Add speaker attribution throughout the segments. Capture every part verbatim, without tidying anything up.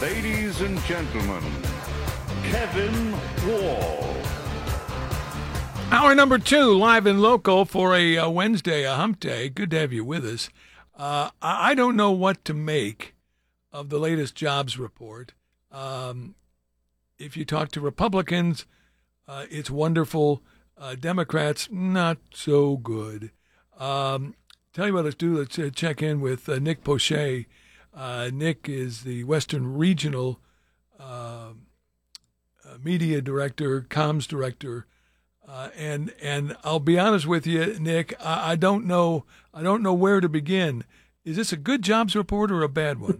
Speaker 1: Ladies and gentlemen, Kevin Wall.
Speaker 2: Hour number two, live and local for a, uh Wednesday, a hump day. Good to have you with us. Uh, I, I don't know what to make of the latest jobs report. Um, if you talk to Republicans, uh, it's wonderful. Uh, Democrats, not so good. Um, tell you what, let's do. Let's uh, check in with uh, Nick Poche. Uh, Nick is the Western Regional uh, uh, Media Director, Comms Director, uh, and and I'll be honest with you, Nick. I, I don't know. I don't know where to begin. Is this a good jobs report or a bad one?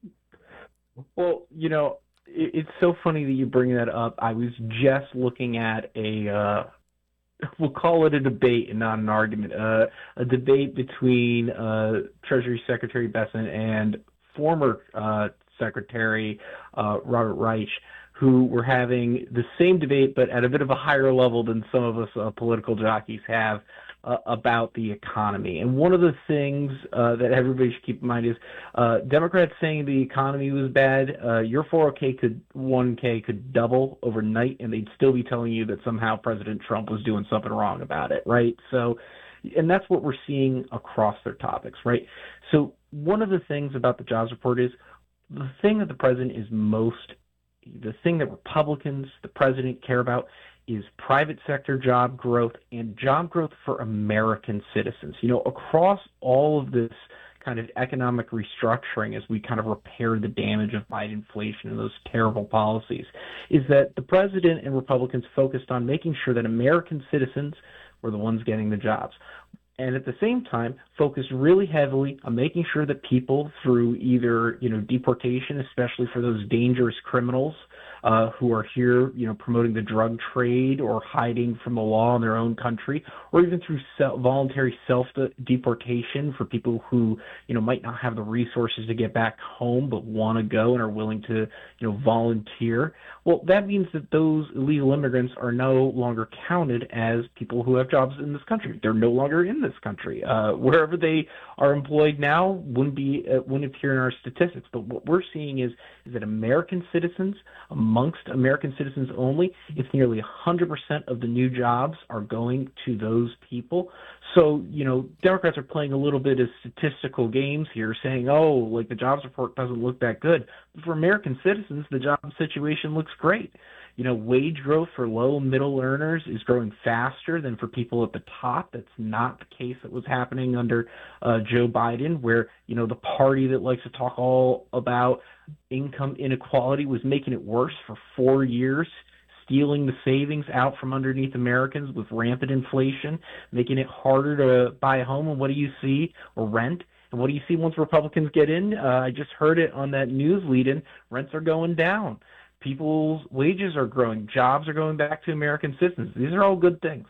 Speaker 3: Well, you know, it, it's so funny that you bring that up. I was just looking at a. Uh, We'll call it a debate and not an argument. Uh, a debate between uh, Treasury Secretary Bessent and former uh, Secretary uh, Robert Reich, who were having the same debate but at a bit of a higher level than some of us uh, political jockeys have uh, about the economy. And one of the things uh, that everybody should keep in mind is uh, Democrats saying the economy was bad. Uh, your four oh K could one K could double overnight, and they'd still be telling you that somehow President Trump was doing something wrong about it, right? So, and that's what we're seeing across their topics, right? So one of the things about the jobs report is the thing that the president is most, the thing that Republicans, the president care about is private sector job growth and job growth for American citizens. You know, across all of this kind of economic restructuring as we kind of repair the damage of Biden inflation and those terrible policies, is that the president and Republicans focused on making sure that American citizens were the ones getting the jobs. And at the same time, focused really heavily on making sure that people through either, you know, deportation, especially for those dangerous criminals uh, who are here, you know, promoting the drug trade or hiding from the law in their own country, or even through self, voluntary self-deportation for people who, you know, might not have the resources to get back home but want to go and are willing to, you know, volunteer. Well, that means that those illegal immigrants are no longer counted as people who have jobs in this country. They're no longer in this country. Uh, wherever they are employed now wouldn't be uh, wouldn't appear in our statistics. But what we're seeing is is that American citizens, amongst American citizens only, it's nearly one hundred percent of the new jobs are going to those people. So, you know, Democrats are playing a little bit of statistical games here, saying, oh, like the jobs report doesn't look that good. But for American citizens, the job situation looks great. You know, wage growth for low and middle earners is growing faster than for people at the top. That's not the case that was happening under uh, Joe Biden, where, you know, the party that likes to talk all about income inequality was making it worse for four years, stealing the savings out from underneath Americans with rampant inflation, making it harder to buy a home. And what do you see? Or rent. And what do you see once Republicans get in? Uh, I just heard it on that news lead-in. Rents are going down. People's wages are growing. Jobs are going back to American citizens. These are all good things.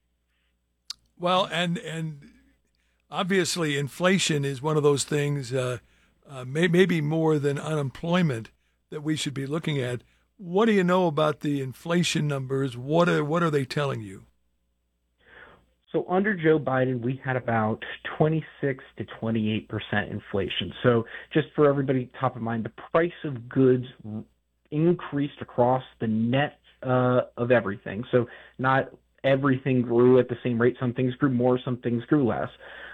Speaker 2: Well, and and obviously inflation is one of those things, uh, uh, may, maybe more than unemployment, that we should be looking at. What do you know about the inflation numbers? What are what are they telling you?
Speaker 3: So under Joe Biden, we had about twenty-six to twenty-eight percent inflation. So just for everybody top of mind, the price of goods increased across the net uh, of everything. So not everything grew at the same rate. Some things grew more, some things grew less.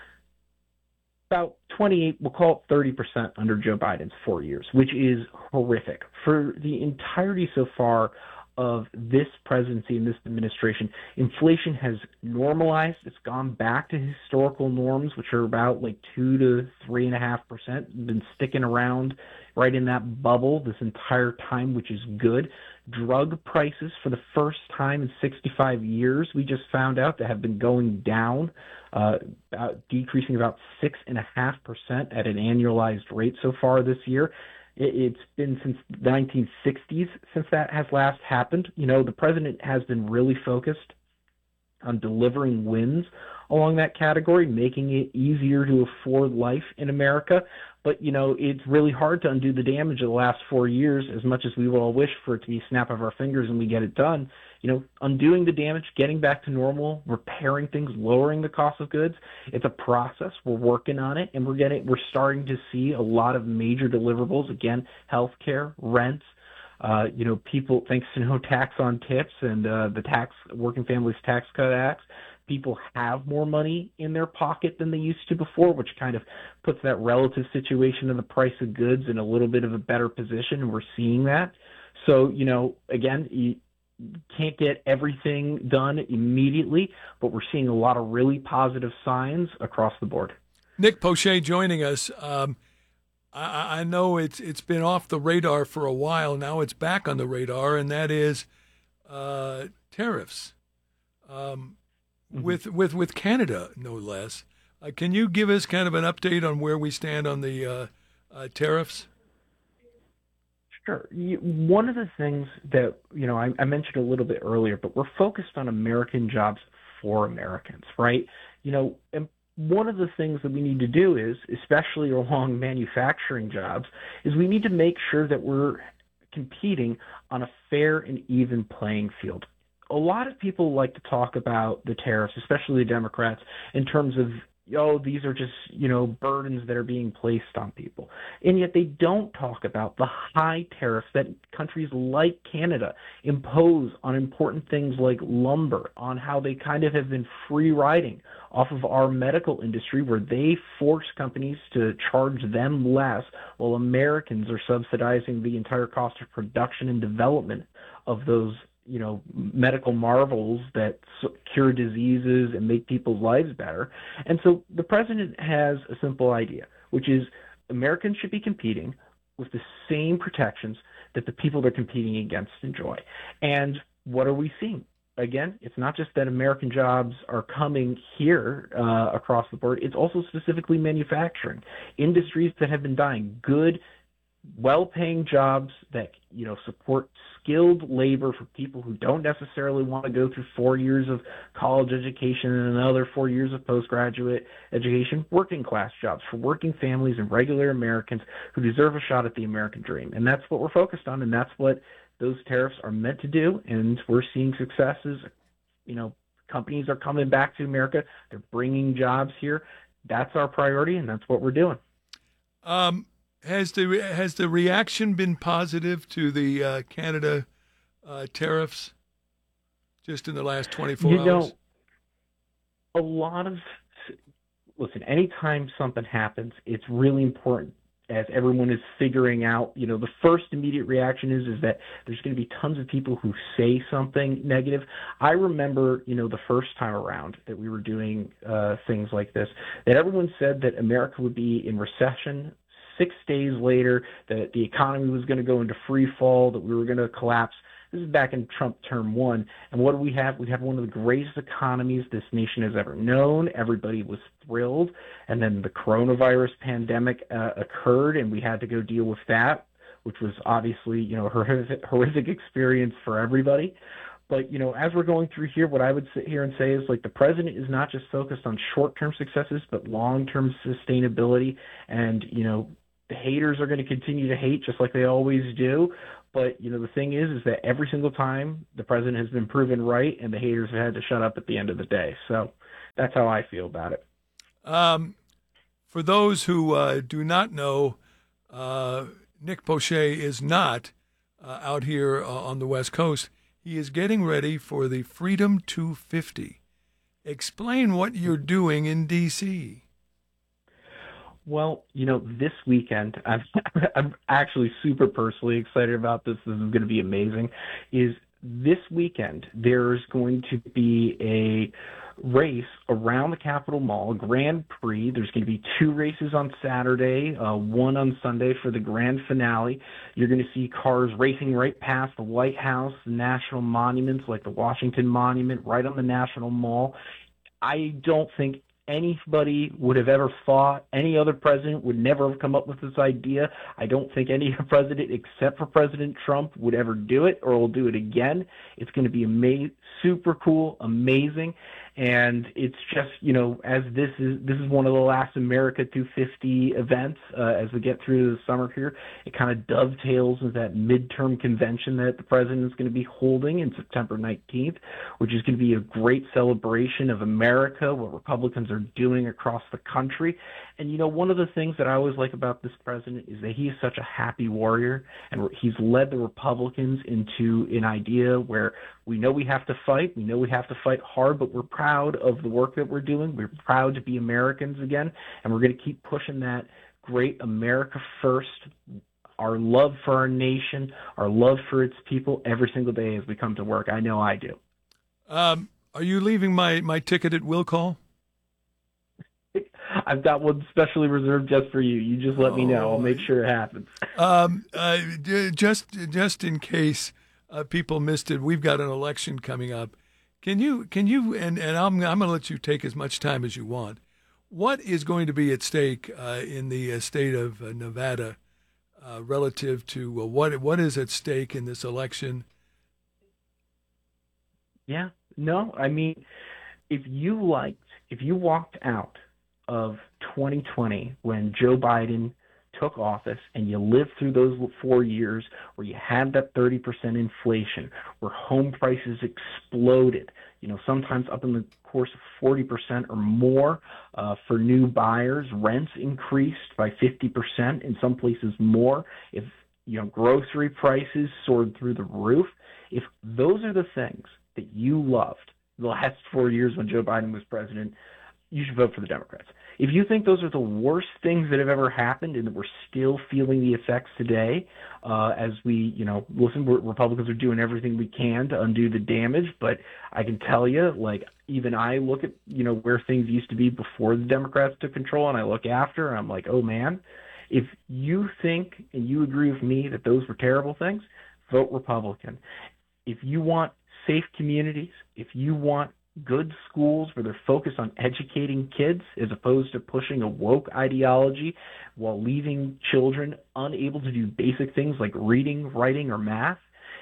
Speaker 3: About twenty-eight, we'll call it thirty percent under Joe Biden's four years, which is horrific. For the entirety so far of this presidency and this administration, inflation has normalized. It's gone back to historical norms, which are about like two to three and a half percent. Been sticking around right in that bubble this entire time, which is good. Drug prices, for the first time in sixty-five years, we just found out, that have been going down, uh, about decreasing about six and a half percent at an annualized rate so far this year. It's been since the nineteen sixties since that has last happened. You know, the president has been really focused on delivering wins along that category, making it easier to afford life in America. But, you know, it's really hard to undo the damage of the last four years, as much as we would all wish for it to be a snap of our fingers and we get it done. You know, undoing the damage, getting back to normal, repairing things, lowering the cost of goods, it's a process. We're working on it, and we're getting, we're starting to see a lot of major deliverables. Again, healthcare, rents, uh, you know, people, thanks to no tax on tips and uh, the tax, Working Families Tax Cut Acts, people have more money in their pocket than they used to before, which kind of puts that relative situation of the price of goods in a little bit of a better position, and we're seeing that. So, you know, again, you can't get everything done immediately, but we're seeing a lot of really positive signs across the board.
Speaker 2: Nick Poche joining us. Um, I, I know it's it's been off the radar for a while. Now it's back on the radar, and that is uh, tariffs. Um, Mm-hmm. With, with with Canada, no less. Uh, can you give us kind of an update on where we stand on the uh, uh, tariffs?
Speaker 3: Sure. You, one of the things that, you know, I, I mentioned a little bit earlier, but we're focused on American jobs for Americans, right? You know, and one of the things that we need to do is, especially along manufacturing jobs, is we need to make sure that we're competing on a fair and even playing field. A lot of people like to talk about the tariffs, especially the Democrats, in terms of, oh, these are just, you know, burdens that are being placed on people. And yet they don't talk about the high tariffs that countries like Canada impose on important things like lumber, on how they kind of have been free riding off of our medical industry, where they force companies to charge them less while Americans are subsidizing the entire cost of production and development of those, you know, medical marvels that cure diseases and make people's lives better. And so the president has a simple idea, which is Americans should be competing with the same protections that the people they're competing against enjoy. And what are we seeing? Again, it's not just that American jobs are coming here uh, across the board. It's also specifically manufacturing. Industries that have been dying, good, well-paying jobs that, you know, support skilled labor for people who don't necessarily want to go through four years of college education and another four years of postgraduate education, working class jobs for working families and regular Americans who deserve a shot at the American dream. And that's what we're focused on, and that's what those tariffs are meant to do, and we're seeing successes. You know, companies are coming back to America. They're bringing jobs here. That's our priority, and that's what we're doing.
Speaker 2: Um. Has the has the reaction been positive to the uh, Canada uh, tariffs just in the last twenty-four
Speaker 3: you
Speaker 2: hours?
Speaker 3: Know, a lot of listen. Anytime something happens, it's really important, as everyone is figuring out. You know, the first immediate reaction is is that there's going to be tons of people who say something negative. I remember, you know, the first time around that we were doing uh, things like this, that everyone said that America would be in recession. Six days later, that the economy was going to go into free fall, that we were going to collapse. This is back in Trump term one. And what do we have? We have one of the greatest economies this nation has ever known. Everybody was thrilled. And then the coronavirus pandemic uh, occurred, and we had to go deal with that, which was obviously, you know, a horrific, horrific experience for everybody. But, you know, as we're going through here, what I would sit here and say is, like, the president is not just focused on short-term successes, but long-term sustainability. And, you know, the haters are going to continue to hate just like they always do. But, you know, the thing is, is that every single time the president has been proven right, and the haters have had to shut up at the end of the day. So that's how I feel about it.
Speaker 2: Um, for those who uh, do not know, uh, Nick Poche is not uh, out here uh, on the West Coast. He is getting ready for the Freedom two fifty. Explain what you're doing in D C
Speaker 3: Well, you know, this weekend, I'm, I'm actually super personally excited about this. This is going to be amazing. Is this weekend, there's going to be a race around the Capitol Mall, Grand Prix. There's going to be two races on Saturday, uh, one on Sunday for the grand finale. You're going to see cars racing right past the White House, the national monuments like the Washington Monument, right on the National Mall. I don't think anybody would have ever thought, any other president would never have come up with this idea. I don't think any president except for President Trump would ever do it or will do it again. It's going to be ama- super cool, amazing. And it's just, you know, as this is this is one of the last America two fifty events uh, as we get through the summer here, it kind of dovetails with that midterm convention that the president is going to be holding in September nineteenth, which is going to be a great celebration of America, what Republicans are doing across the country. And, you know, one of the things that I always like about this president is that he is such a happy warrior, and he's led the Republicans into an idea where we know we have to fight, we know we have to fight hard, but we're proud of the work that we're doing. We're proud to be Americans again, and we're going to keep pushing that great America first, our love for our nation, our love for its people every single day as we come to work. I know I do.
Speaker 2: Um, are you leaving my, my ticket at will call?
Speaker 3: I've got one specially reserved just for you. You just let oh. me know. I'll make sure it happens.
Speaker 2: Um, uh, just just in case uh, people missed it, we've got an election coming up. Can you can you and, and I'm I'm going to let you take as much time as you want. What is going to be at stake uh, in the uh, state of uh, Nevada uh, relative to uh, what what is at stake in this election?
Speaker 3: Yeah, no, I mean, if you liked, if you walked out of twenty twenty when Joe Biden took office and you lived through those four years where you had that thirty percent inflation, where home prices exploded, you know, sometimes up in the course of forty percent or more uh, for new buyers, rents increased by fifty percent, in some places more, if, you know, grocery prices soared through the roof. If those are the things that you loved the last four years when Joe Biden was president, you should vote for the Democrats. If you think those are the worst things that have ever happened and that we're still feeling the effects today, uh, as we, you know, listen, we're, Republicans are doing everything we can to undo the damage, but I can tell you, like, even I look at, you know, where things used to be before the Democrats took control, and I look after, and I'm like, oh, man, if you think and you agree with me that those were terrible things, vote Republican. If you want safe communities, if you want good schools where they're focused on educating kids as opposed to pushing a woke ideology while leaving children unable to do basic things like reading, writing, or math,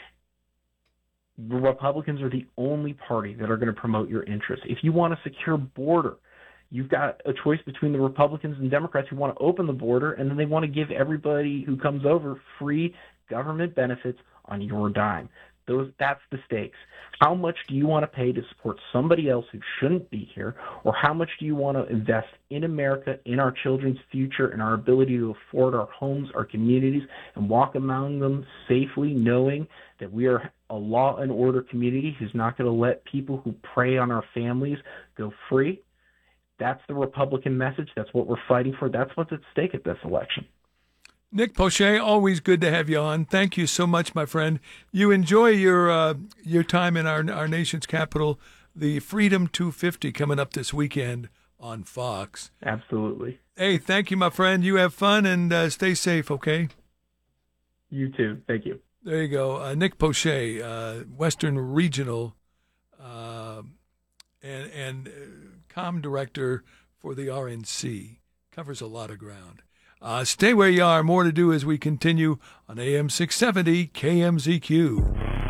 Speaker 3: the Republicans are the only party that are going to promote your interests. If you want a secure border, you've got a choice between the Republicans and Democrats who want to open the border, and then they want to give everybody who comes over free government benefits on your dime. Those, that's the stakes. How much do you want to pay to support somebody else who shouldn't be here, or how much do you want to invest in America, in our children's future, and our ability to afford our homes, our communities, and walk among them safely, knowing that we are a law and order community who's not going to let people who prey on our families go free? That's the Republican message. That's what we're fighting for. That's what's at stake at this election.
Speaker 2: Nick Poche, always good to have you on. Thank you so much, my friend. You enjoy your uh, your time in our our nation's capital. The Freedom two fifty coming up this weekend on Fox.
Speaker 3: Absolutely.
Speaker 2: Hey, thank you, my friend. You have fun and uh, stay safe, okay?
Speaker 3: You too. Thank you.
Speaker 2: There you go. Uh, Nick Poche, uh, Western Regional uh, and, and uh, comm director for the R N C. Covers a lot of ground. Uh, stay where you are. More to do as we continue on A M six seventy K M Z Q.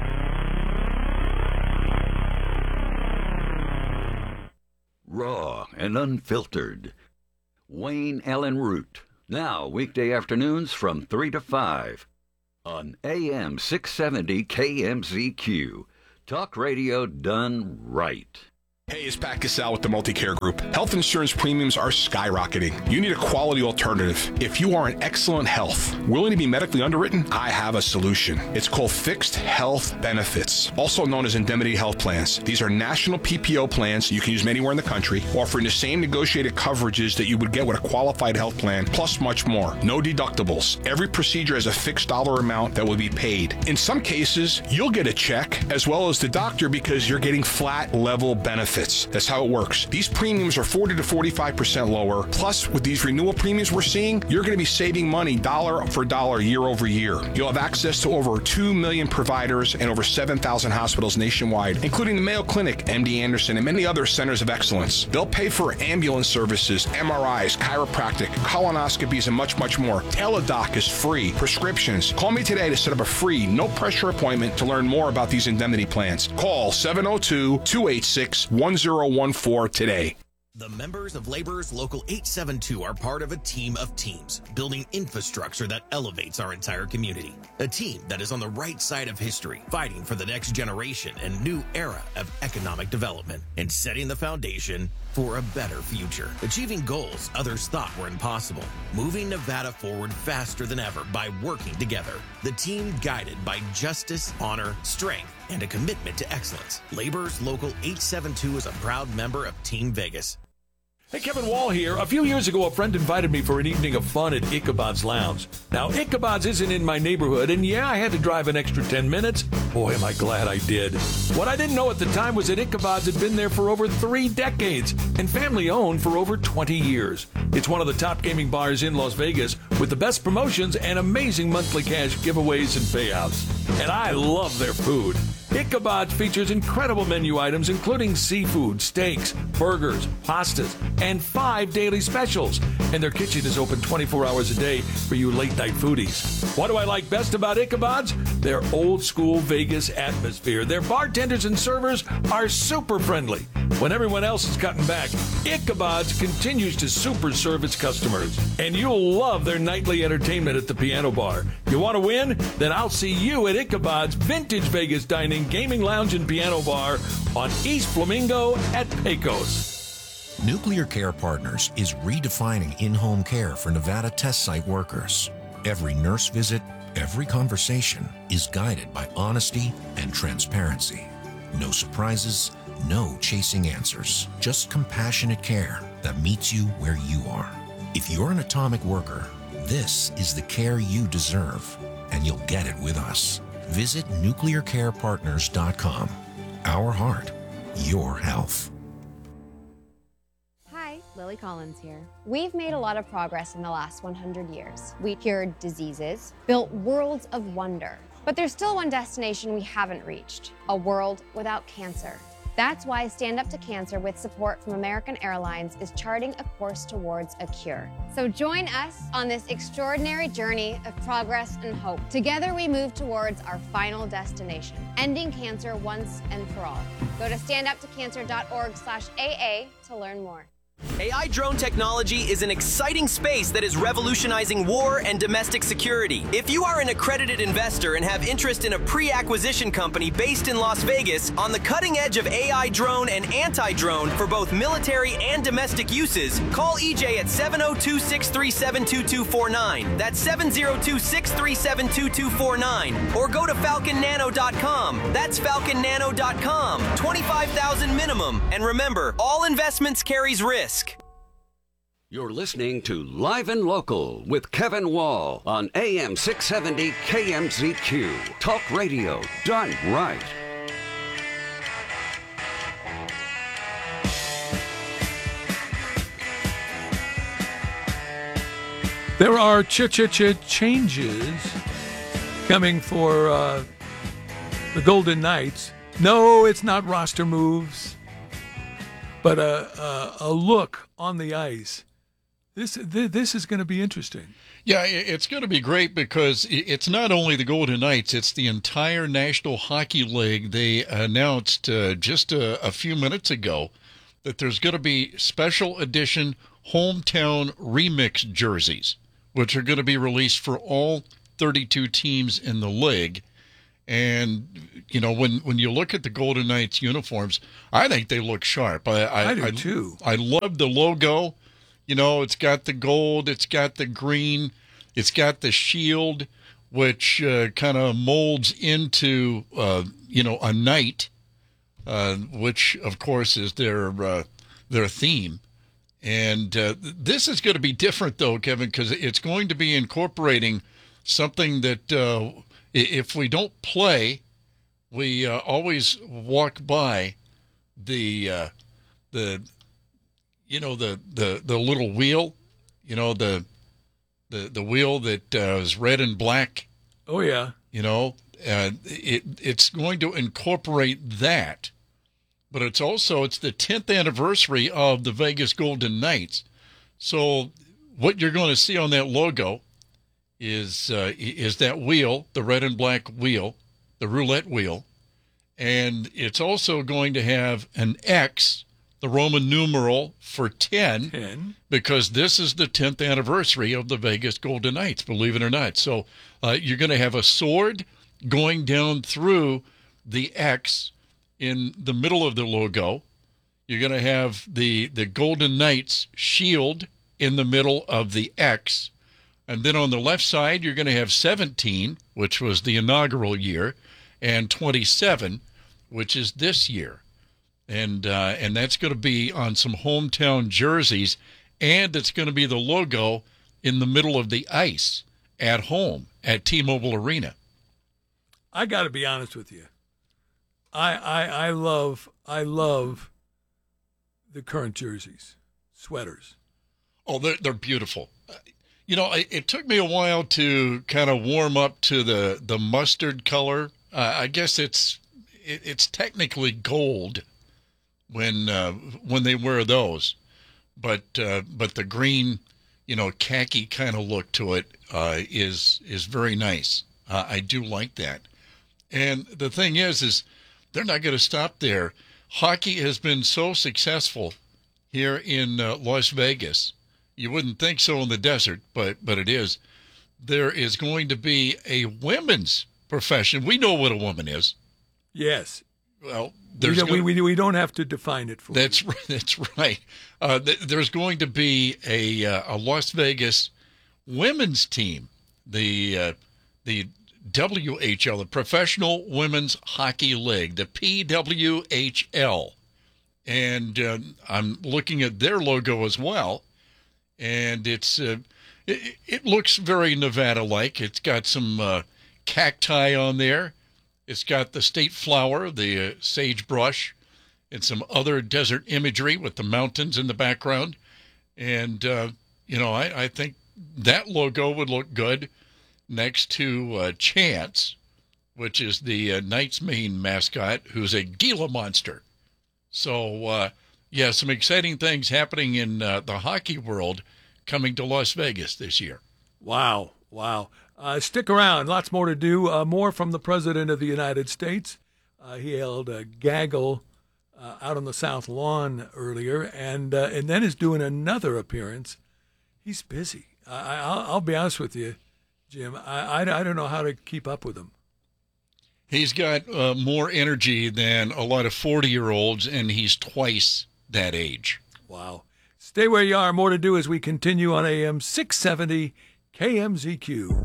Speaker 4: Raw and unfiltered. Wayne Allen Root. Now, weekday afternoons from three to five on A M six seventy K M Z Q. Talk radio done right.
Speaker 5: Hey, it's Pat Cassell with the Multicare Group. Health insurance premiums are skyrocketing. You need a quality alternative. If you are in excellent health, willing to be medically underwritten, I have a solution. It's called Fixed Health Benefits, also known as indemnity health plans. These are national P P O plans you can use anywhere in the country, offering the same negotiated coverages that you would get with a qualified health plan, plus much more. No deductibles. Every procedure has a fixed dollar amount that will be paid. In some cases, you'll get a check as well as the doctor because you're getting flat level benefits. That's how it works. These premiums are forty to forty-five percent lower. Plus, with these renewal premiums we're seeing, you're going to be saving money dollar for dollar year over year. You'll have access to over two million providers and over seven thousand hospitals nationwide, including the Mayo Clinic, M D Anderson, and many other centers of excellence. They'll pay for ambulance services, M R Is, chiropractic, colonoscopies, and much, much more. Teladoc is free. Prescriptions. Call me today to set up a free, no-pressure appointment to learn more about these indemnity plans. Call seven oh two, two eight six, one one zero one four today.
Speaker 6: The members of Laborers Local eight seven two are part of a team of teams, building infrastructure that elevates our entire community. A team that is on the right side of history, fighting for the next generation and new era of economic development, and setting the foundation for a better future. Achieving goals others thought were impossible. Moving Nevada forward faster than ever by working together. The team guided by justice, honor, strength, and a commitment to excellence. Laborers Local eight seven two is a proud member of Team Vegas.
Speaker 2: Hey, Kevin Wall here. A few years ago, a friend invited me for an evening of fun at Ichabod's Lounge. Now, Ichabod's isn't in my neighborhood, and yeah, I had to drive an extra ten minutes. Boy, am I glad I did. What I didn't know at the time was that Ichabod's had been there for over three decades and family-owned for over twenty years. It's one of the top gaming bars in Las Vegas with the best promotions and amazing monthly cash giveaways and payouts. And I love their food. Ichabod's features incredible menu items including seafood, steaks, burgers, pastas, and five daily specials. And their kitchen is open twenty-four hours a day for you late-night foodies. What do I like best about Ichabod's? Their old-school Vegas atmosphere. Their bartenders and servers are super friendly. When everyone else is cutting back, Ichabod's continues to super serve its customers. And you'll love their nightly entertainment at the piano bar. You want to win? Then I'll see you at Ichabod's Vintage Vegas Dining, Gaming Lounge, and Piano Bar on East Flamingo at Pecos.
Speaker 7: Nuclear Care Partners is redefining in-home care for Nevada test site workers. Every nurse visit, every conversation is guided by honesty and transparency. No surprises, no chasing answers, just compassionate care that meets you where you are. If you're an atomic worker, this is the care you deserve, and you'll get it with us. Visit nuclear care partners dot com. Our heart, your health.
Speaker 8: Hi, Lily Collins here. We've made a lot of progress in the last one hundred years. We cured diseases, built worlds of wonder. But there's still one destination we haven't reached, a world without cancer. That's why Stand Up to Cancer, with support from American Airlines, is charting a course towards a cure. So join us on this extraordinary journey of progress and hope. Together we move towards our final destination, ending cancer once and for all. Go to stand up to cancer dot org slash A A to learn more.
Speaker 9: A I drone technology is an exciting space that is revolutionizing war and domestic security. If you are an accredited investor and have interest in a pre-acquisition company based in Las Vegas on the cutting edge of A I drone and anti-drone for both military and domestic uses, call E J at seven oh two, six three seven, two two four nine. That's seven oh two, six three seven, two two four nine. Or go to falcon nano dot com. That's falcon nano dot com. twenty-five thousand minimum. And remember, all investments carries risk.
Speaker 4: You're listening to Live and Local with Kevin Wall on A M six seventy K M Z Q. Talk radio done right.
Speaker 2: There are ch-ch-ch changes coming for uh, the Golden Knights. No, it's not roster moves, but a, a, a look on the ice. This this is going to be interesting.
Speaker 10: Yeah, it's going to be great because it's not only the Golden Knights, it's the entire National Hockey League. They announced uh, just a, a few minutes ago that there's going to be special edition hometown remix jerseys, which are going to be released for all thirty-two teams in the league. And, you know, when, when you look at the Golden Knights uniforms, I think they look sharp. I, I,
Speaker 2: I do,
Speaker 10: I,
Speaker 2: too.
Speaker 10: I love the logo. You know, it's got the gold, it's got the green, it's got the shield, which uh, kind of molds into, uh, you know, a knight, uh, which, of course, is their uh, their theme. And uh, this is going to be different, though, Kevin, because it's going to be incorporating something that uh, if we don't play, we uh, always walk by the uh, the. You know, the, the, the little wheel, you know, the the the wheel that uh, is red and black.
Speaker 2: Oh, yeah.
Speaker 10: You know, uh, it it's going to incorporate that. But it's also, it's the tenth anniversary of the Vegas Golden Knights. So what you're going to see on that logo is uh, is that wheel, the red and black wheel, the roulette wheel. And it's also going to have an X, the Roman numeral for ten,
Speaker 2: ten.
Speaker 10: because this is the tenth anniversary of the Vegas Golden Knights, believe it or not. So uh, you're going to have a sword going down through the X in the middle of the logo. You're going to have the, the Golden Knights shield in the middle of the X. And then on the left side, you're going to have seventeen, which was the inaugural year, and twenty-seven, which is this year. And uh, and that's going to be on some hometown jerseys, and it's going to be the logo in the middle of the ice at home at T-Mobile Arena.
Speaker 2: I got to be honest with you. I, I I love I love the current jerseys, sweaters.
Speaker 10: Oh, they're they're beautiful. You know, it, it took me a while to kind of warm up to the the mustard color. Uh, I guess it's it, it's technically gold when uh, when they wear those, but uh, but the green, you know, khaki kind of look to it uh, is is very nice. Uh, I do like that. And the thing is, is they're not going to stop there. Hockey has been so successful here in uh, Las Vegas. You wouldn't think so in the desert, but but it is. There is going to be a women's profession. We know what a woman is.
Speaker 2: Yes.
Speaker 10: Well,
Speaker 2: we
Speaker 10: there's
Speaker 2: don't,
Speaker 10: gonna,
Speaker 2: we, we, we don't have to define it for
Speaker 10: that's
Speaker 2: you.
Speaker 10: That's right. Uh, th- there's going to be a uh, a Las Vegas women's team, the uh, the W H L, the Professional Women's Hockey League, the P W H L, and uh, I'm looking at their logo as well. And it's uh, it, it looks very Nevada-like. It's got some uh, cacti on there. It's got the state flower, the uh, sagebrush, and some other desert imagery with the mountains in the background. And, uh, you know, I, I think that logo would look good next to uh, Chance, which is the uh, Knights main mascot, who's a Gila monster. So, uh, yeah, some exciting things happening in uh, the hockey world coming to Las Vegas this year.
Speaker 2: Wow, wow. Uh, stick around. Lots more to do. Uh, more from the President of the United States. Uh, he held a gaggle uh, out on the South Lawn earlier, and uh, and then is doing another appearance. He's busy. I, I'll, I'll be honest with you, Jim. I, I, I don't know how to keep up with him.
Speaker 10: He's got uh, more energy than a lot of forty-year-olds, and he's twice that age.
Speaker 2: Wow. Stay where you are. More to do as we continue on A M six seventy K M Z Q.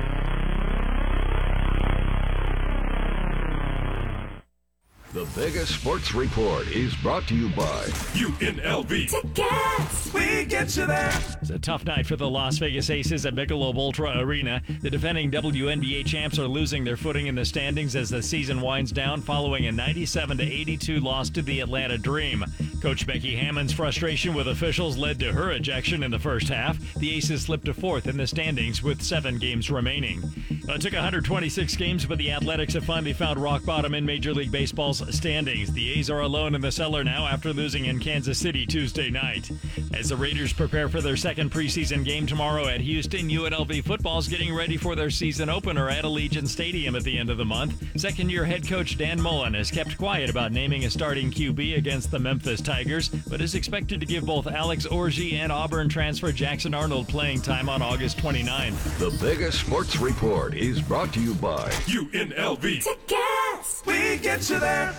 Speaker 4: The Vegas Sports Report is brought to you by
Speaker 11: U N L V.
Speaker 12: Tickets!
Speaker 11: We get you there.
Speaker 12: It's a tough night for the Las Vegas Aces at Michelob Ultra Arena. The defending W N B A champs are losing their footing in the standings as the season winds down following a ninety-seven to eighty-two loss to the Atlanta Dream. Coach Becky Hammond's frustration with officials led to her ejection in the first half. The Aces slipped to fourth in the standings with seven games remaining. It took one hundred twenty-six games, but the Athletics have finally found rock bottom in Major League Baseball's standings. The A's are alone in the cellar now after losing in Kansas City Tuesday night. As the Raiders prepare for their second preseason game tomorrow at Houston, U N L V football is getting ready for their season opener at Allegiant Stadium at the end of the month. Second-year head coach Dan Mullen has kept quiet about naming a starting Q B against the Memphis Tigers, but is expected to give both Alex Orji and Auburn transfer Jackson Arnold playing time on August twenty-ninth.
Speaker 4: The Vegas Sports Report is brought to you by
Speaker 11: U N L V.
Speaker 12: Tickets!
Speaker 11: We get you there.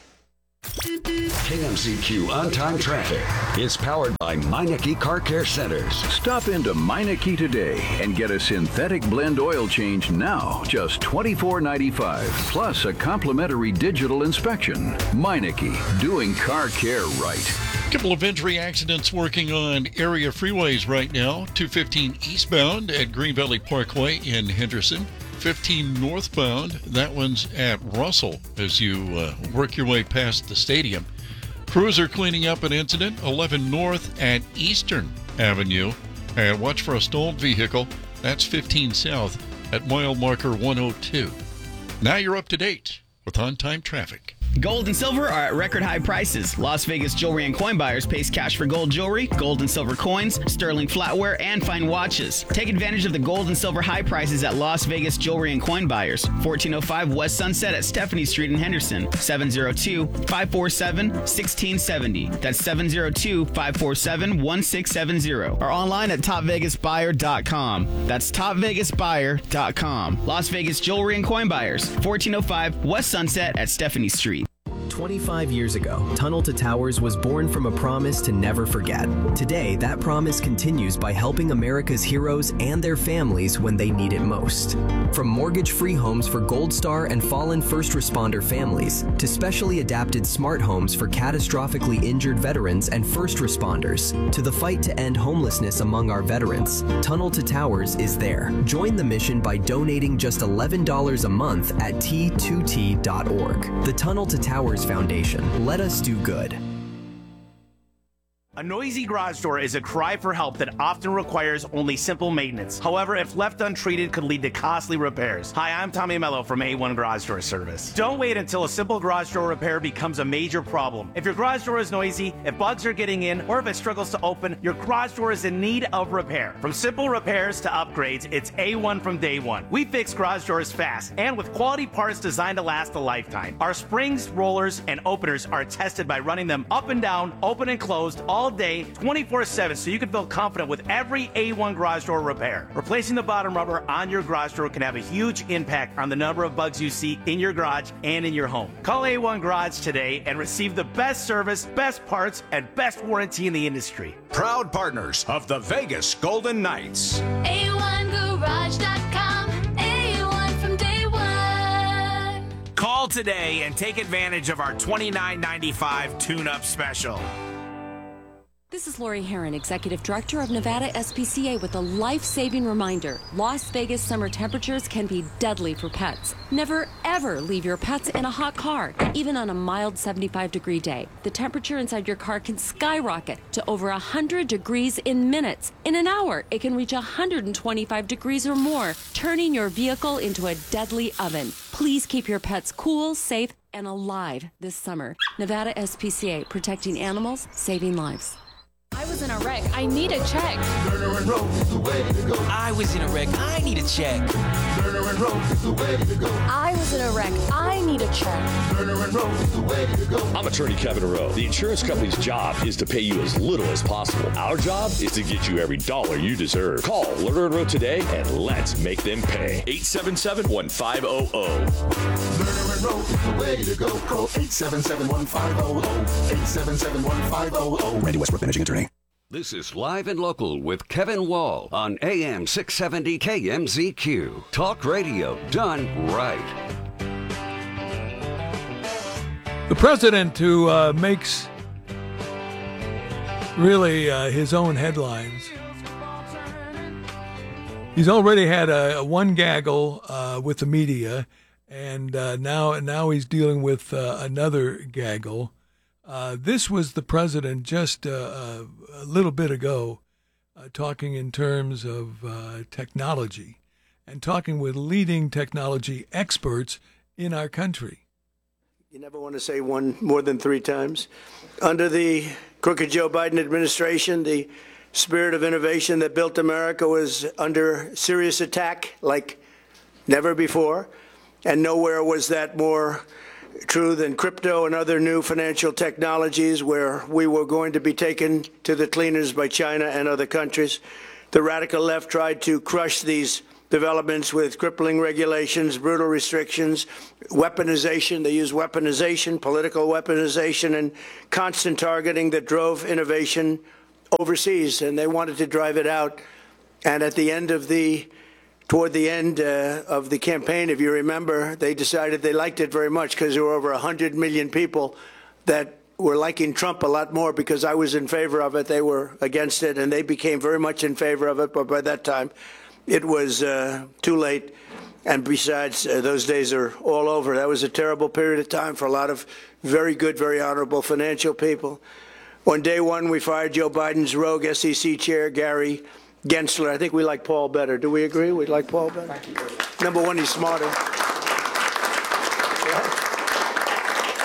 Speaker 4: K M Z Q On Time Traffic is powered by Meineke Car Care Centers. Stop into Meineke today and get a synthetic blend oil change now, just twenty-four ninety-five, plus a complimentary digital inspection. Meineke, doing car care right.
Speaker 10: A couple of entry accidents working on area freeways right now. two fifteen eastbound at Green Valley Parkway in Henderson. fifteen northbound, that one's at Russell as you uh, work your way past the stadium. Crews are cleaning up an incident, eleven north at Eastern Avenue. And watch for a stalled vehicle, that's fifteen south at mile marker one oh two. Now you're up to date with on-time traffic.
Speaker 13: Gold and silver are at record high prices. Las Vegas jewelry and coin buyers pays cash for gold jewelry, gold and silver coins, sterling flatware, and fine watches. Take advantage of the gold and silver high prices at Las Vegas jewelry and coin buyers. fourteen oh five West Sunset at Stephanie Street in Henderson. seven oh two, five four seven, one six seven oh. That's seven oh two, five four seven, one six seven oh. Or online at top vegas buyer dot com. That's top vegas buyer dot com. Las Vegas jewelry and coin buyers. fourteen oh five West Sunset at Stephanie Street.
Speaker 14: twenty-five years ago, Tunnel to Towers was born from a promise to never forget. Today, that promise continues by helping America's heroes and their families when they need it most. From mortgage-free homes for Gold Star and fallen first responder families, to specially adapted smart homes for catastrophically injured veterans and first responders, to the fight to end homelessness among our veterans, Tunnel to Towers is there. Join the mission by donating just eleven dollars a month at T two T dot org. The Tunnel to Towers Foundation. Let us do good.
Speaker 15: A noisy garage door is a cry for help that often requires only simple maintenance. However, if left untreated, could lead to costly repairs. Hi, I'm Tommy Mello from A one Garage Door Service. Don't wait until a simple garage door repair becomes a major problem. If your garage door is noisy, if bugs are getting in, or if it struggles to open, your garage door is in need of repair. From simple repairs to upgrades, it's A one from day one. We fix garage doors fast and with quality parts designed to last a lifetime. Our springs, rollers, and openers are tested by running them up and down, open and closed, all day, twenty-four seven, so you can feel confident with every A one garage door repair. Replacing the bottom rubber on your garage door can have a huge impact on the number of bugs you see in your garage and in your home. Call A one Garage today and receive the best service, best parts, and best warranty in the industry.
Speaker 16: Proud partners of the Vegas Golden Knights.
Speaker 17: A one garage dot com. A one from day one.
Speaker 18: Call today and take advantage of our twenty-nine ninety-five tune-up special.
Speaker 19: This is Lori Herron, Executive Director of Nevada S P C A, with a life-saving reminder. Las Vegas summer temperatures can be deadly for pets. Never, ever leave your pets in a hot car, even on a mild seventy-five degree day. The temperature inside your car can skyrocket to over one hundred degrees in minutes. In an hour, it can reach one hundred twenty-five degrees or more, turning your vehicle into a deadly oven. Please keep your pets cool, safe, and alive this summer. Nevada S P C A, protecting animals, saving lives.
Speaker 20: I was in a wreck. I need a check.
Speaker 21: Turner and Rose is the way to go.
Speaker 22: I was in a wreck. I need a check.
Speaker 21: Turner and Rose is the way to go.
Speaker 20: I was in a wreck. I need a check.
Speaker 21: Turner and Rose is the way to go.
Speaker 23: I'm attorney Kevin Rowe. The insurance company's job is to pay you as little as possible. Our job is to get you every dollar you deserve. Call Lerner and Rowe today and let's make them pay. eight seven seven, one five zero zero.
Speaker 21: Lerner and Rose is the way to go. Call eight seven seven, one five zero zero. eight seven seven, one five zero zero.
Speaker 4: Randy Westbrook, managing attorney. This is Live and Local with Kevin Wall on A M six seventy K M Z Q. Talk radio done right.
Speaker 2: The president who uh, makes really uh, his own headlines. He's already had a, a one gaggle uh, with the media, and uh, now now he's dealing with uh, another gaggle. Uh, this was the president just uh, a little bit ago uh, talking in terms of uh, technology and talking with leading technology experts in our country.
Speaker 24: You never want to say one more than three times. Under the crooked Joe Biden administration, the spirit of innovation that built America was under serious attack like never before, and nowhere was that more true than crypto and other new financial technologies, where we were going to be taken to the cleaners by China and other countries. The radical left tried to crush these developments with crippling regulations, brutal restrictions, weaponization. They used weaponization, political weaponization, and constant targeting that drove innovation overseas, and they wanted to drive it out. And at the end of the Toward the end uh, of the campaign, if you remember, they decided they liked it very much because there were over one hundred million people that were liking Trump a lot more because I was in favor of it. They were against it, and they became very much in favor of it. But by that time, it was uh, too late. And besides, uh, those days are all over. That was a terrible period of time for a lot of very good, very honorable financial people. On day one, we fired Joe Biden's rogue S E C chair, Gary Gensler. I think we like Paul better. Do we agree? We like Paul better? Number one, he's smarter.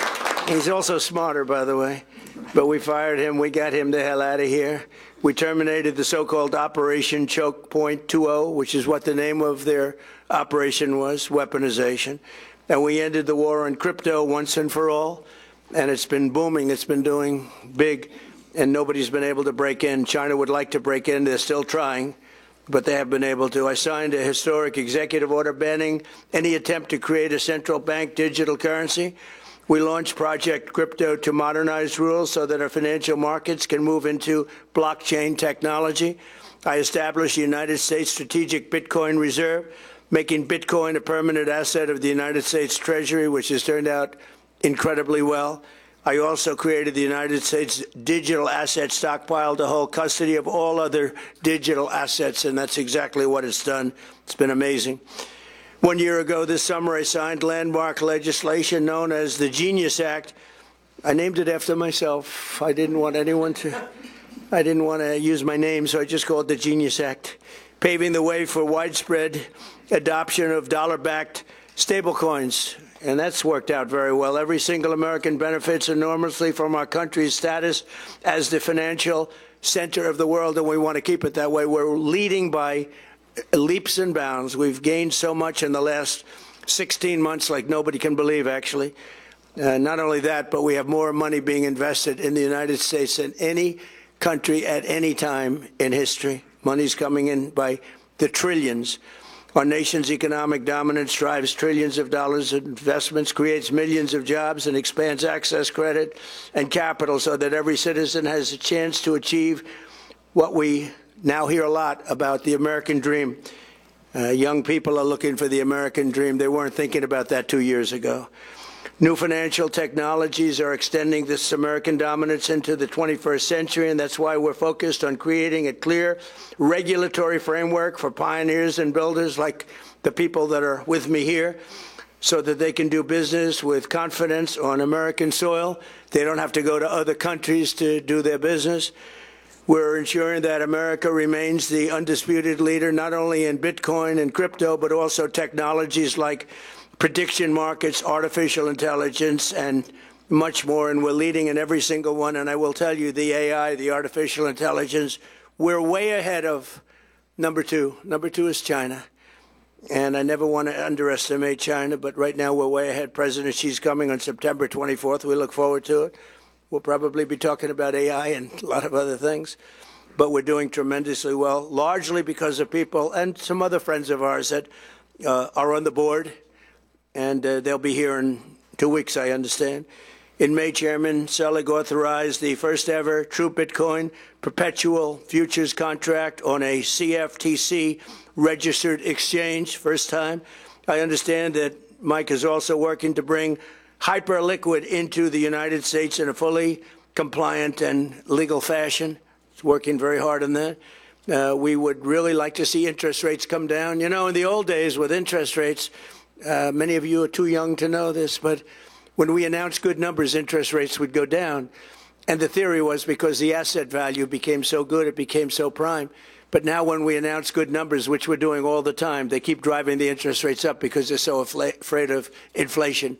Speaker 24: He's also smarter, by the way. But we fired him. We got him the hell out of here. We terminated the so-called Operation Choke Point two oh, which is what the name of their operation was, weaponization. And we ended the war on crypto once and for all. And it's been booming. It's been doing big. And nobody's been able to break in. China would like to break in. They're still trying, but they have been able to. I signed a historic executive order banning any attempt to create a central bank digital currency. We launched Project Crypto to modernize rules so that our financial markets can move into blockchain technology. I established the United States Strategic Bitcoin Reserve, making Bitcoin a permanent asset of the United States Treasury, which has turned out incredibly well. I also created the United States Digital Asset Stockpile to hold custody of all other digital assets, and that's exactly what it's done. It's been amazing. One year ago this summer, I signed landmark legislation known as the Genius Act. I named it after myself. I didn't want anyone to, I didn't want to use my name, so I just called it the Genius Act, paving the way for widespread adoption of dollar-backed stablecoins. And that's worked out very well. Every single American benefits enormously from our country's status as the financial center of the world, and we want to keep it that way. We're leading by leaps and bounds. We've gained so much in the last sixteen months like nobody can believe, actually. Uh, not only that, but we have more money being invested in the United States than any country at any time in history. Money's coming in by the trillions. Our nation's economic dominance drives trillions of dollars in investments, creates millions of jobs, and expands access, credit, and capital so that every citizen has a chance to achieve what we now hear a lot about, the American dream. Uh, young people are looking for the American dream. They weren't thinking about that two years ago. New financial technologies are extending this American dominance into the twenty-first century, and that's why we're focused on creating a clear regulatory framework for pioneers and builders like the people that are with me here, so that they can do business with confidence on American soil. They don't have to go to other countries to do their business. We're ensuring that America remains the undisputed leader, not only in Bitcoin and crypto, but also technologies like prediction markets, artificial intelligence, and much more. And we're leading in every single one. And I will tell you, the A I, the artificial intelligence, we're way ahead of number two. Number two is China. And I never want to underestimate China, but right now we're way ahead. President Xi's coming on September twenty-fourth. We look forward to it. We'll probably be talking about A I and a lot of other things. But we're doing tremendously well, largely because of people and some other friends of ours that uh, are on the board. And uh, they'll be here in two weeks, I understand. In May, Chairman Selig authorized the first ever true Bitcoin perpetual futures contract on a C F T C registered exchange, first time. I understand that Mike is also working to bring Hyperliquid into the United States in a fully compliant and legal fashion. He's working very hard on that. Uh, we would really like to see interest rates come down. You know, in the old days with interest rates, Uh, many of you are too young to know this, but when we announced good numbers, interest rates would go down. And the theory was because the asset value became so good, it became so prime. But now when we announce good numbers, which we're doing all the time, they keep driving the interest rates up because they're so afla- afraid of inflation.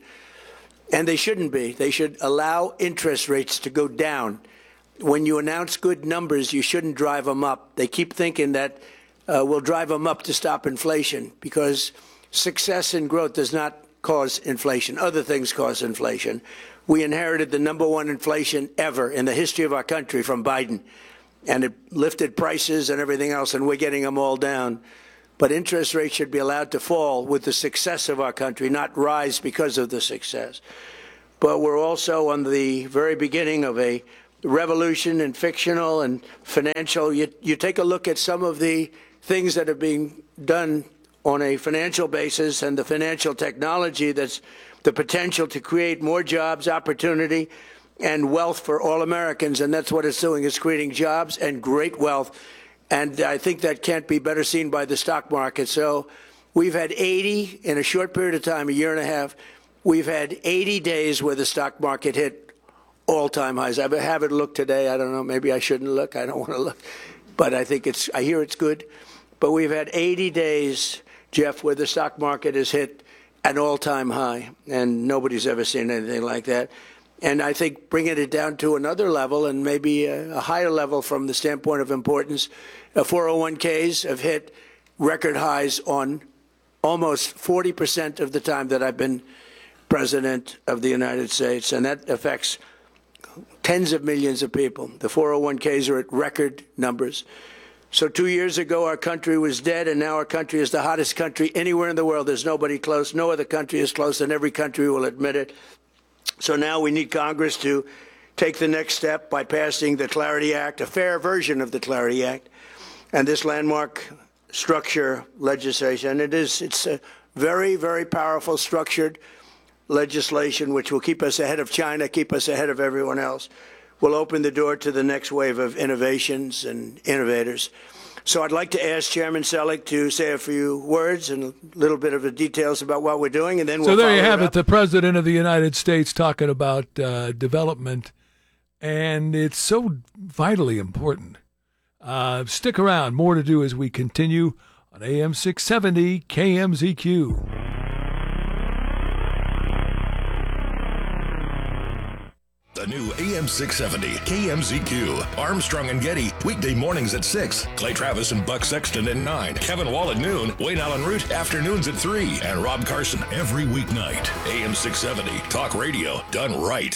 Speaker 24: And they shouldn't be. They should allow interest rates to go down. When you announce good numbers, you shouldn't drive them up. They keep thinking that uh, we'll drive them up to stop inflation, because success and growth does not cause inflation. Other things cause inflation. We inherited the number one inflation ever in the history of our country from Biden, and it lifted prices and everything else, and we're getting them all down. But interest rates should be allowed to fall with the success of our country, not rise because of the success. But we're also on the very beginning of a revolution in fictional and financial. You, you take a look at some of the things that are being done on a financial basis and the financial technology that's the potential to create more jobs, opportunity, and wealth for all Americans. And that's what it's doing. It's creating jobs and great wealth. And I think that can't be better seen by the stock market. So we've had eighty in a short period of time, a year and a half. We've had eighty days where the stock market hit all-time highs. I haven't looked today. I don't know. Maybe I shouldn't look. I don't want to look. But I think it's, I hear it's good. But we've had eighty days, Jeff, where the stock market has hit an all-time high, and nobody's ever seen anything like that. And I think bringing it down to another level and maybe a, a higher level from the standpoint of importance, uh, four oh one Ks have hit record highs on almost forty percent of the time that I've been president of the United States, and that affects tens of millions of people. The four oh one Ks are at record numbers. So two years ago, our country was dead, and now our country is the hottest country anywhere in the world. There's nobody close. No other country is close, and every country will admit it. So now we need Congress to take the next step by passing the Clarity Act, a fair version of the Clarity Act, and this landmark structure legislation. It is, it's a very, very powerful structured legislation which will keep us ahead of China, keep us ahead of everyone else, will open the door to the next wave of innovations and innovators. So I'd like to ask Chairman Selig to say a few words and a little bit of the details about what we're doing, and then we'll
Speaker 2: So there you
Speaker 24: follow
Speaker 2: have
Speaker 24: it
Speaker 2: it,
Speaker 24: up.
Speaker 2: the President of the United States talking about uh, development, and it's so vitally important. Uh, stick around. More to do as we continue on A M six seventy K M Z Q.
Speaker 1: The new A M six seventy K M Z Q. Armstrong and Getty, weekday mornings at six. Clay Travis and Buck Sexton at nine. Kevin Wall at noon. Wayne Allen Root, afternoons at three. And Rob Carson every weeknight. A M six seventy, talk radio done right.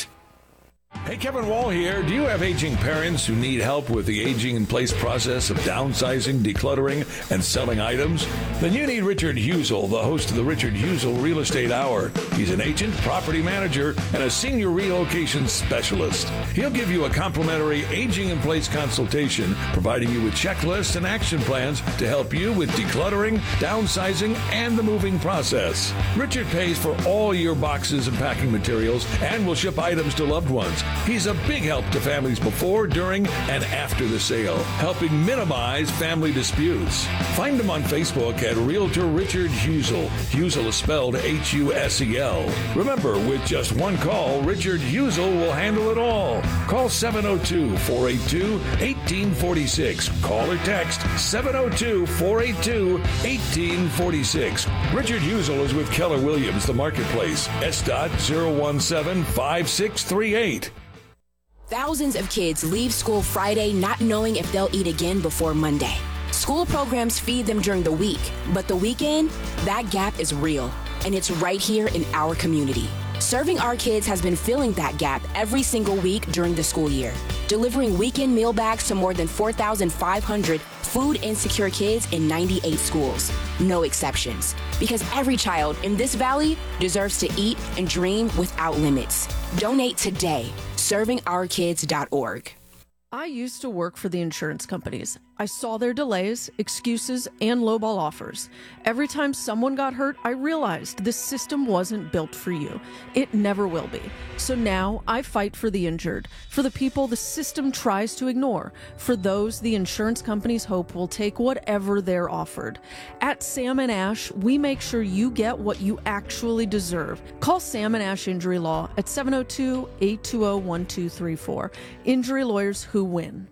Speaker 2: Hey, Kevin Wall here. Do you have aging parents who need help with the aging-in-place process of downsizing, decluttering, and selling items? Then you need Richard Husel, the host of the Richard Husel Real Estate Hour. He's an agent, property manager, and a senior relocation specialist. He'll give you a complimentary aging-in-place consultation, providing you with checklists and action plans to help you with decluttering, downsizing, and the moving process. Richard pays for all your boxes and packing materials and will ship items to loved ones. He's a big help to families before, during, and after the sale, helping minimize family disputes. Find him on Facebook at Realtor Richard Husel. Husel is spelled H U S E L. Remember, with just one call, Richard Husel will handle it all. Call seven oh two, four eight two, one eight four six. Call or text seven oh two, four eight two, one eight four six. Richard Husel is with Keller Williams, the marketplace. S dot zero one seven five six three eight.
Speaker 3: Thousands of kids leave school Friday not knowing if they'll eat again before Monday. School programs feed them during the week, but the weekend, that gap is real, and it's right here in our community. Serving Our Kids has been filling that gap every single week during the school year, delivering weekend meal bags to more than four thousand five hundred food insecure kids in ninety-eight schools. No exceptions, because every child in this valley deserves to eat and dream without limits. Donate today. serving our kids dot org.
Speaker 5: I used to work for the insurance companies. I saw their delays, excuses, and lowball offers. Every time someone got hurt, I realized this system wasn't built for you. It never will be. So now I fight for the injured, for the people the system tries to ignore, for those the insurance companies hope will take whatever they're offered. At Sam and Ash, we make sure you get what you actually deserve. Call Sam and Ash Injury Law at seven oh two, eight two zero, one two three four. Injury lawyers who win.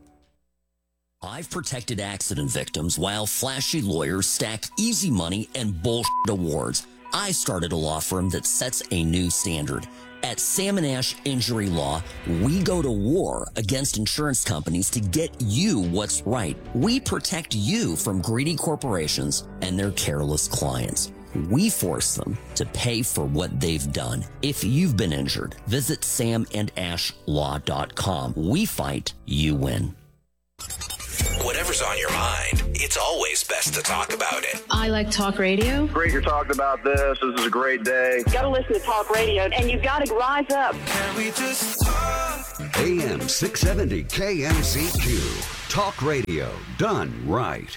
Speaker 6: I've protected accident victims while flashy lawyers stack easy money and bullshit awards. I started a law firm that sets a new standard. At Sam and Ash Injury Law, we go to war against insurance companies to get you what's right. We protect you from greedy corporations and their careless clients. We force them to pay for what they've done. If you've been injured, visit sam and ash law dot com. We fight, you win.
Speaker 16: Whatever's on your mind, it's always best to talk about it.
Speaker 25: I like talk radio.
Speaker 26: Great you're talking about this. This is a great day.
Speaker 27: Got to listen to talk radio, and you got to rise up.
Speaker 4: Can we just talk? A M six seventy K M Z Q. Talk radio done right.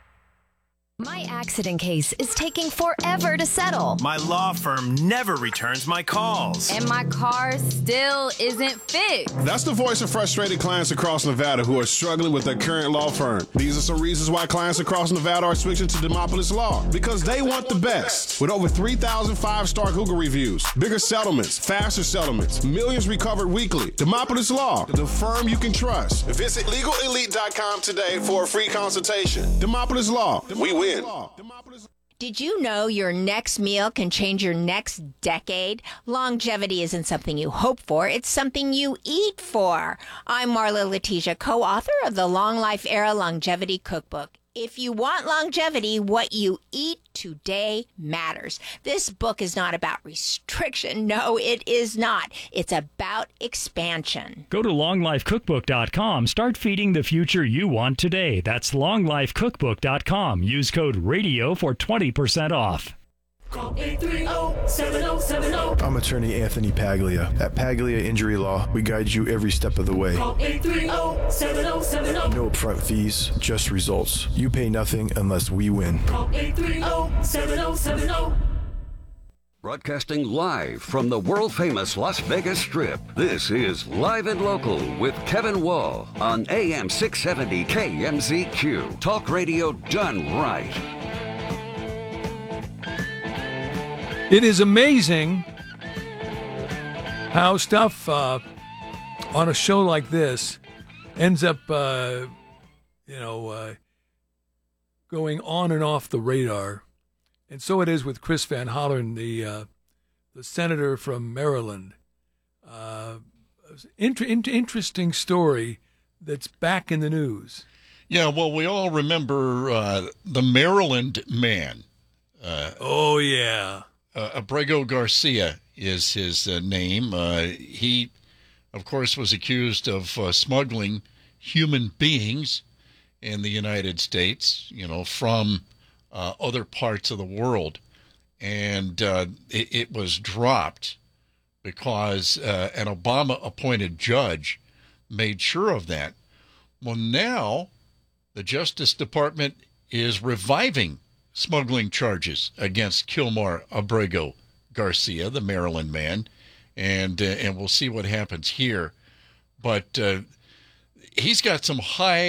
Speaker 28: My accident case is taking forever to settle.
Speaker 18: My law firm never returns my calls.
Speaker 29: And my car still isn't fixed.
Speaker 30: That's the voice of frustrated clients across Nevada who are struggling with their current law firm. These are some reasons why clients across Nevada are switching to Demopolis Law. Because they want the best. With over three thousand five-star Google reviews, bigger settlements, faster settlements, millions recovered weekly. Demopolis Law, the firm you can trust. Visit legal elite dot com today for a free consultation. Demopolis Law, we win.
Speaker 7: Did you know your next meal can change your next decade? Longevity isn't something you hope for, it's something you eat for. I'm Marla Letitia, co-author of the Long Life Era Longevity Cookbook. If you want longevity, what you eat today matters. This book is not about restriction. No, it is not. It's about expansion.
Speaker 8: Go to long life cookbook dot com. Start feeding the future you want today. That's long life cookbook dot com. Use code RADIO for twenty percent off.
Speaker 9: Call eight three zero, seven zero seven zero.
Speaker 10: I'm attorney Anthony Paglia. At Paglia Injury Law, we guide you every step of the way.
Speaker 9: Call eight three zero, seven zero seven zero.
Speaker 10: No upfront fees, just results. You pay nothing unless we win.
Speaker 9: Call eight three zero, seven zero seven zero.
Speaker 4: Broadcasting live from the world-famous Las Vegas Strip, this is Live and Local with Kevin Wall on A M six seventy K M Z Q. Talk radio done right.
Speaker 2: It is amazing how stuff uh, on a show like this ends up, uh, you know, uh, going on and off the radar. And so it is with Chris Van Hollen, the uh, the senator from Maryland. Uh, inter- inter- interesting story that's back in the news.
Speaker 11: Yeah, well, we all remember uh, the Maryland man. Uh,
Speaker 2: oh, yeah.
Speaker 11: Uh, Abrego Garcia is his uh, name. Uh, he, of course, was accused of uh, smuggling human beings in the United States, you know, from uh, other parts of the world. And uh, it, it was dropped because uh, an Obama-appointed judge made sure of that. Well, now the Justice Department is reviving smuggling charges against Kilmar Abrego Garcia, the Maryland man, and uh, and we'll see what happens here. But uh, he's got some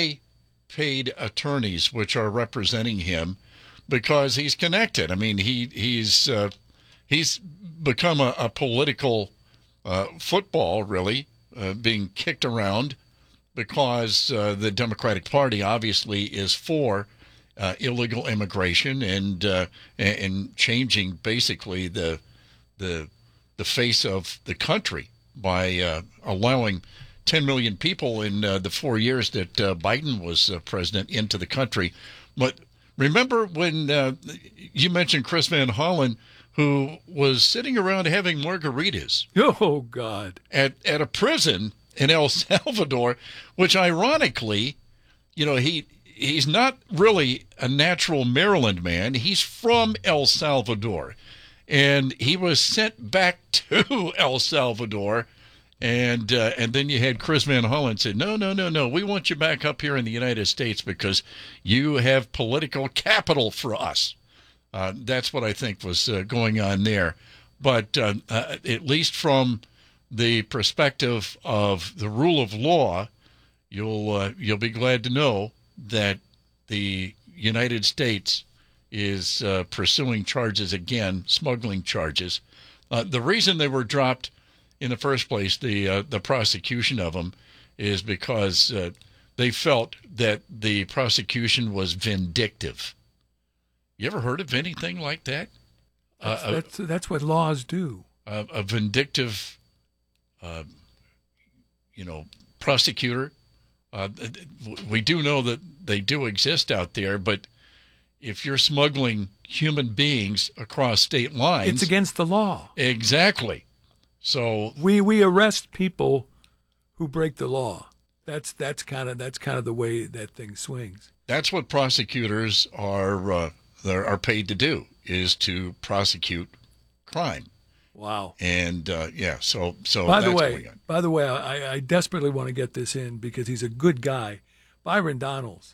Speaker 11: high-paid attorneys which are representing him because he's connected. I mean, he he's uh, he's become a, a political uh, football, really, uh, being kicked around because uh, the Democratic Party obviously is for Uh, illegal immigration and uh, and changing basically the the the face of the country by uh, allowing ten million people in uh, the four years that uh, Biden was uh, president into the country. But remember when uh, you mentioned Chris Van Hollen, who was sitting around having margaritas?
Speaker 2: Oh God!
Speaker 11: At at a prison in El Salvador, which ironically, you know, he. He's not really a natural Maryland man. He's from El Salvador. And he was sent back to El Salvador. And uh, and then you had Chris Van Hollen say, no, no, no, no. We want you back up here in the United States because you have political capital for us. Uh, that's what I think was uh, going on there. But uh, uh, at least from the perspective of the rule of law, you'll uh, you'll be glad to know that the United States is uh, pursuing charges again, smuggling charges. Uh, the reason they were dropped in the first place, the uh, the prosecution of them, is because uh, they felt that the prosecution was vindictive. You ever heard of anything like that?
Speaker 2: That's,
Speaker 11: uh,
Speaker 2: that's, that's what laws do.
Speaker 11: A, a vindictive, uh, you know, prosecutor. Uh, we do know that they do exist out there, but if you're smuggling human beings across state lines,
Speaker 2: it's against the law.
Speaker 11: Exactly. So
Speaker 2: we we arrest people who break the law. That's that's kind of that's kind of the way that thing swings.
Speaker 11: That's what prosecutors are uh, are paid to do, is to prosecute crime.
Speaker 2: Wow.
Speaker 11: And uh, yeah, so so.
Speaker 2: By
Speaker 11: that's
Speaker 2: the way,
Speaker 11: going on.
Speaker 2: by the way, I, I desperately want to get this in because he's a good guy. Byron Donalds